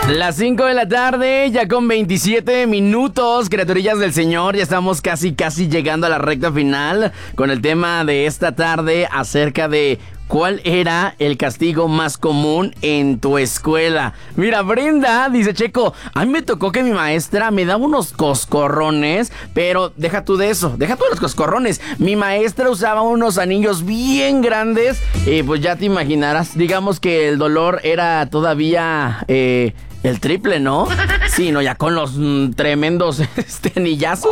Las 5 de la tarde, ya con 27 minutos, criaturillas del Señor, ya estamos casi llegando a la recta final con el tema de esta tarde acerca de ¿cuál era el castigo más común en tu escuela? Mira, Brenda dice, Checo, a mí me tocó que mi maestra me daba unos coscorrones, pero deja tú de eso, deja tú de los coscorrones. Mi maestra usaba unos anillos bien grandes y pues ya te imaginarás, digamos que el dolor era todavía el triple, ¿no? Sí, no, ya con los tremendos anillazos.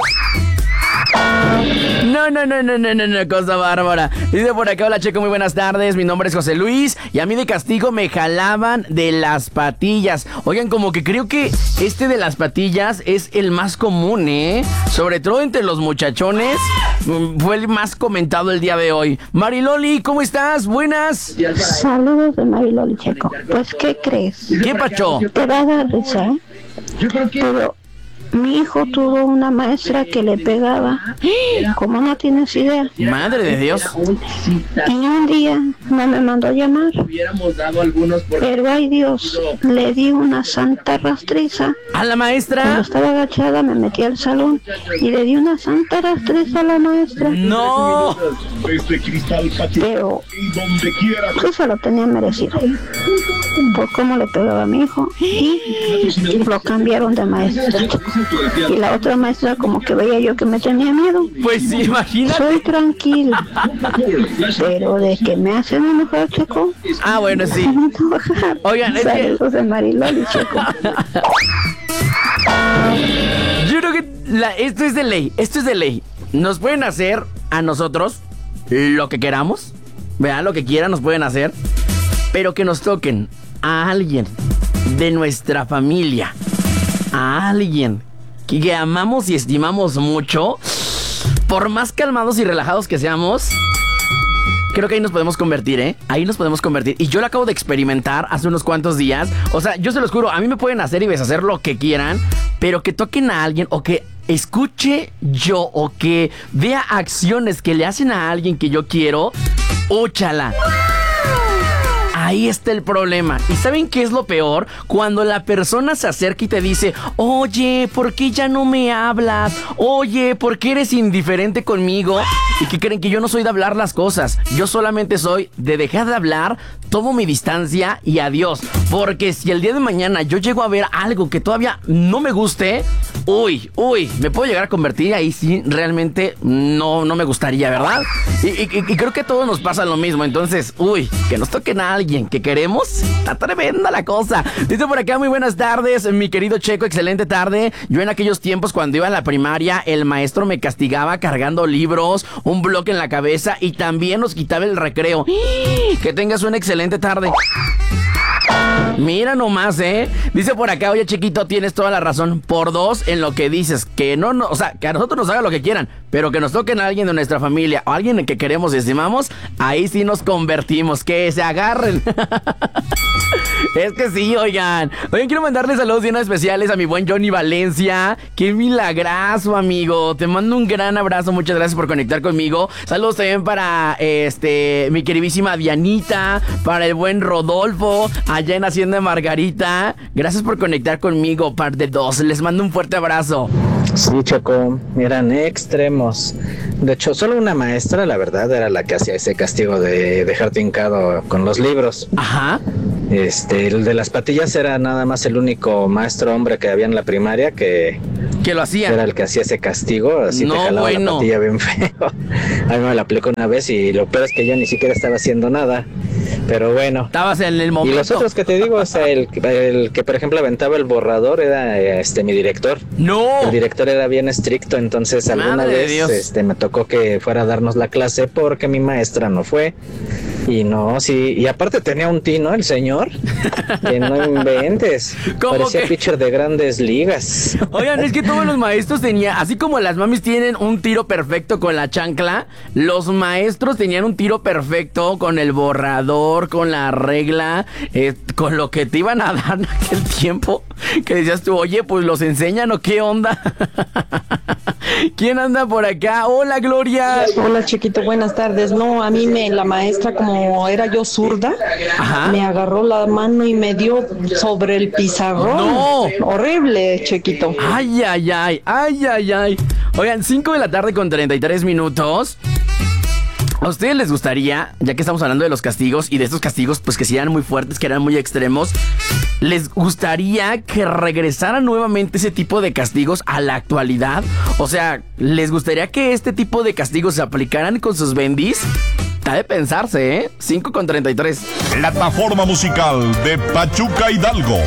No, cosa bárbara. Dice por acá, hola Checo, muy buenas tardes, mi nombre es José Luis y a mí de castigo me jalaban de las patillas. Oigan, como que creo que este de las patillas es el más común, sobre todo entre los muchachones, fue el más comentado el día de hoy. Mariloli, ¿cómo estás? Buenas. Saludos de Mariloli, Checo. Pues, ¿qué crees? ¿Qué pacho? Te va a dar risa, pero mi hijo tuvo una maestra que le pegaba, como no tienes idea. Madre de Dios. Y un día no me mandó a llamar, pero ay Dios, le di una santa rastriza. ¿A la maestra? Cuando estaba agachada me metí al salón y le di una santa rastriza a la maestra. ¡No! Pero sí se lo tenía merecido por cómo le pegaba a mi hijo, y lo cambiaron de maestra. Y la otra maestra como que veía yo que me tenía miedo. Pues sí, imagínate. Soy tranquila, pero de que me hacen enojar, Checo. Ah, bueno, sí. Oigan, saludos de Mariloli, Checo. Yo creo que esto es de ley. Nos pueden hacer a nosotros lo que queramos, vean, lo que quieran nos pueden hacer, pero que nos toquen a alguien de nuestra familia, a alguien que amamos y estimamos mucho, por más calmados y relajados que seamos, creo que ahí nos podemos convertir, ahí nos podemos convertir. Y yo lo acabo de experimentar hace unos cuantos días. O sea, yo se los juro, a mí me pueden hacer y deshacer lo que quieran, pero que toquen a alguien o que escuche yo o que vea acciones que le hacen a alguien que yo quiero, ¡úchala! Ahí está el problema. ¿Y saben qué es lo peor? Cuando la persona se acerca y te dice, oye, ¿por qué ya no me hablas? Oye, ¿por qué eres indiferente conmigo? Y que creen que yo no soy de hablar las cosas. Yo solamente soy de dejar de hablar, tomo mi distancia y adiós. Porque si el día de mañana yo llego a ver algo que todavía no me guste, uy, me puedo llegar a convertir, ahí sí realmente no me gustaría, ¿verdad? Y creo que a todos nos pasa lo mismo. Entonces, que nos toquen a alguien que queremos, está tremenda la cosa. Dice por acá, muy buenas tardes, mi querido Checo, excelente tarde. Yo en aquellos tiempos cuando iba a la primaria, el maestro me castigaba cargando libros, un bloque en la cabeza y también nos quitaba el recreo. Que tengas una excelente tarde. Mira nomás, dice por acá, oye chiquito, tienes toda la razón, por dos en lo que dices, que o sea, que a nosotros nos hagan lo que quieran, pero que nos toquen a alguien de nuestra familia o a alguien en que queremos y estimamos, ahí sí nos convertimos, que se agarren. Es que sí, oigan, quiero mandarle saludos bien especiales a mi buen Johnny Valencia. Qué milagrazo, amigo. Te mando un gran abrazo, muchas gracias por conectar conmigo. Saludos también para mi queridísima Dianita, para el buen Rodolfo, allá en Hacienda Margarita. Gracias por conectar conmigo, parte 2. Les mando un fuerte abrazo. Sí, Checo, eran extremos. De hecho, solo una maestra, la verdad, era la que hacía ese castigo de dejarte hincado con los libros. Ajá. El de las patillas era nada más el único maestro hombre que había en la primaria que lo hacía. Era el que hacía ese castigo, así no, te jalaba la patilla bien feo. A mí me la aplicó una vez y lo peor es que yo ni siquiera estaba haciendo nada. Pero bueno. Estabas en el momento. Y los otros que te digo, o sea, el que por ejemplo aventaba el borrador era mi director. ¡No! El director era bien estricto, entonces alguna vez me tocó que fuera a darnos la clase porque mi maestra no fue. Y no, sí, y aparte tenía un tino el señor, que no inventes. Parecía pitcher de Grandes Ligas. Oigan, es que todos los maestros tenían, así como las mamis tienen un tiro perfecto con la chancla, los maestros tenían un tiro perfecto con el borrador, con la regla, con lo que te iban a dar en aquel tiempo, que decías tú, oye, pues los enseñan o qué onda. ¿Quién anda por acá? Hola, Gloria. Hola, chiquito, buenas tardes. No, a mí la maestra, como era yo zurda, me agarró la mano y me dio sobre el pizarrón. ¡No! Horrible, chiquito. Ay. Oigan, 5:33 a.m. ¿A ustedes les gustaría, ya que estamos hablando de los castigos y de estos castigos, pues que sean muy fuertes, que eran muy extremos, les gustaría que regresaran nuevamente ese tipo de castigos a la actualidad? O sea, ¿les gustaría que este tipo de castigos se aplicaran con sus bendis? Está de pensarse, ¿eh? 5:33. Plataforma musical de Pachuca Hidalgo.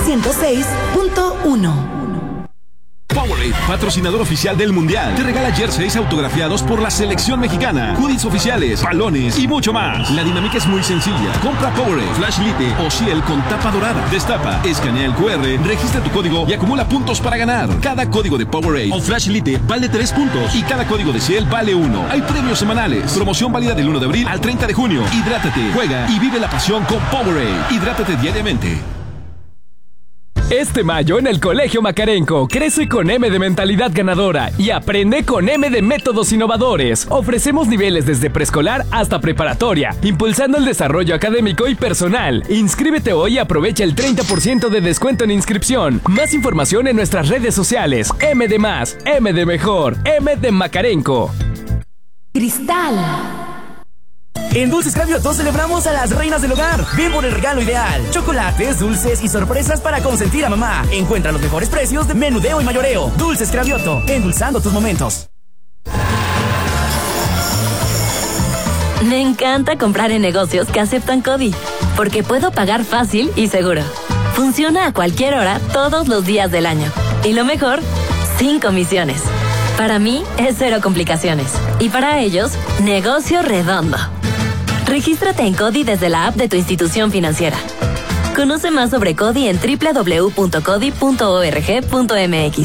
106.1. Powerade, patrocinador oficial del Mundial, te regala jerseys autografiados por la selección mexicana, hoodies oficiales, balones y mucho más. La dinámica es muy sencilla. Compra Powerade, Flash Lite o Ciel con tapa dorada. Destapa, escanea el QR, registra tu código y acumula puntos para ganar. Cada código de Powerade o Flash Lite vale 3 puntos y cada código de Ciel vale 1. Hay premios semanales. Promoción válida del 1 de abril al 30 de junio. Hidrátate, juega y vive la pasión con Powerade. Hidrátate diariamente. Este mayo en el Colegio Macarenco, crece con M de mentalidad ganadora y aprende con M de métodos innovadores. Ofrecemos niveles desde preescolar hasta preparatoria, impulsando el desarrollo académico y personal. Inscríbete hoy y aprovecha el 30% de descuento en inscripción. Más información en nuestras redes sociales. M de más, M de mejor, M de Macarenco. Cristal. En Dulces Cravioto celebramos a las reinas del hogar. Ven por el regalo ideal. Chocolates, dulces y sorpresas para consentir a mamá. Encuentra los mejores precios de menudeo y mayoreo. Dulces Cravioto, endulzando tus momentos. Me encanta comprar en negocios que aceptan CODI, porque puedo pagar fácil y seguro. Funciona a cualquier hora, todos los días del año. Y lo mejor, sin comisiones. Para mí es cero complicaciones. Y para ellos, negocio redondo. Regístrate en CODI desde la app de tu institución financiera. Conoce más sobre CODI en www.codi.org.mx.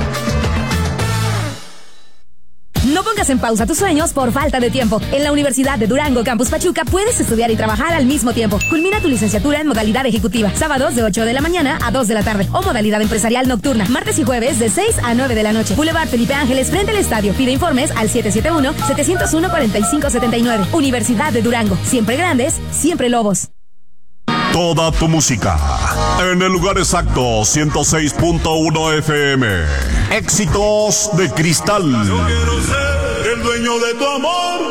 No pongas en pausa tus sueños por falta de tiempo. En la Universidad de Durango, Campus Pachuca, puedes estudiar y trabajar al mismo tiempo. Culmina tu licenciatura en modalidad ejecutiva, sábados de 8 de la mañana a 2 de la tarde, o modalidad empresarial nocturna, martes y jueves de 6 a 9 de la noche. Boulevard Felipe Ángeles, frente al estadio. Pide informes al 771-701-4579. Universidad de Durango. Siempre grandes, siempre lobos. Toda tu música en el lugar exacto, 106.1 FM. Éxitos de Cristal. Yo quiero ser el dueño de tu amor.